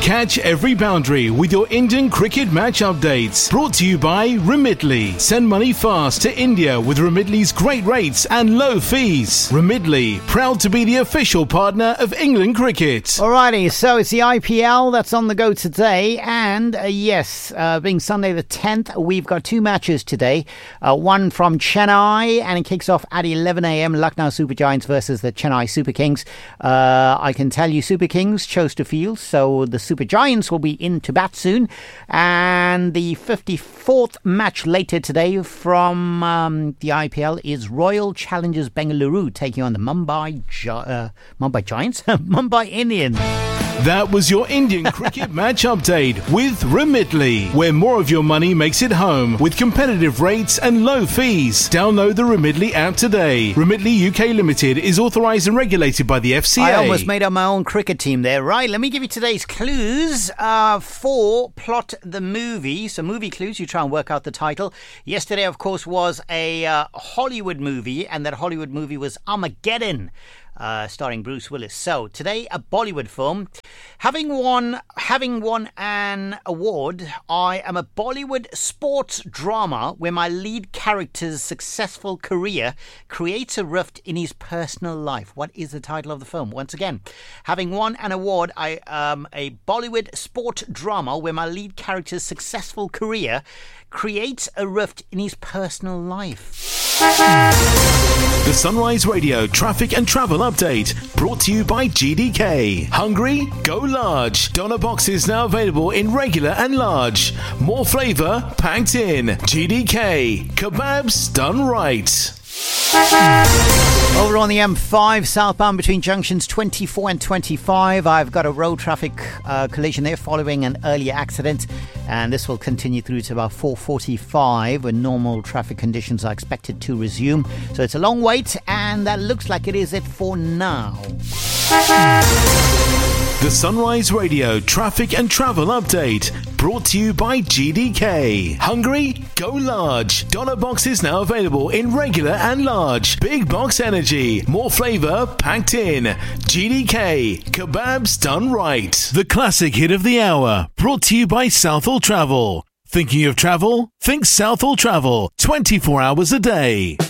Catch every boundary with your Indian cricket match updates. Brought to you by Remitly. Send money fast to India with Remitly's great rates and low fees. Remitly, proud to be the official partner of England cricket. Alrighty, so it's the IPL that's on the go today. And being Sunday the 10th, we've got two matches today. One from Chennai, and it kicks off at 11 a.m. Lucknow Super Giants versus the Chennai Super Kings. I can tell you Super Kings chose to field, so the Super Giants will be in to bat soon. And the 54th match later today from the IPL is Royal Challengers Bengaluru taking on the Mumbai Giants? Mumbai Indians. That was your Indian cricket match update with Remitly, where more of your money makes it home with competitive rates and low fees. Download the Remitly app today. Remitly UK Limited is authorised and regulated by the FCA. I almost made up my own cricket team there. Right, let me give you today's clues for Plot the Movie. So movie clues, you try and work out the title. Yesterday, of course, was a Hollywood movie, and that Hollywood movie was Armageddon. Starring Bruce Willis. So today, a Bollywood film. Having won an award, I am a Bollywood sports drama where my lead character's successful career creates a rift in his personal life. What is the title of the film? Once again, having won an award, I am a Bollywood sport drama where my lead character's successful career creates a rift in his personal life. The Sunrise Radio Traffic and Travel Update, brought to you by GDK. Hungry? Go large. Doner boxes now available in regular and large. More flavour packed in. GDK. Kebabs done right. Over on the M5 southbound between junctions 24 and 25, I've got a road traffic collision there following an earlier accident, and this will continue through to about 4:45 when normal traffic conditions are expected to resume. So it's a long wait, and that looks like it is it for now. The Sunrise Radio Traffic and Travel Update, brought to you by GDK. Hungry? Go large. Doner boxes now available in regular and large. Big box energy. More flavour packed in. GDK. Kebabs done right. The classic hit of the hour, brought to you by Southall Travel. Thinking of travel? Think Southall Travel. 24 hours a day.